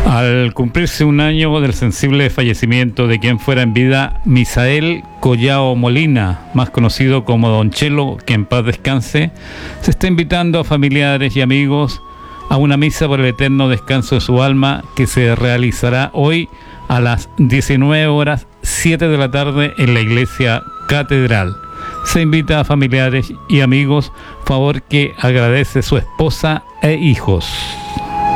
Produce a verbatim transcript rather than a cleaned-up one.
Al cumplirse un año del sensible fallecimiento de quien fuera en vida Misael Collao Molina, más conocido como Don Chelo, que en paz descanse, se está invitando a familiares y amigos a una misa por el eterno descanso de su alma que se realizará hoy a las diecinueve horas siete de la tarde en la iglesia catedral. Se invita a familiares y amigos, favor que agradece su esposa e hijos.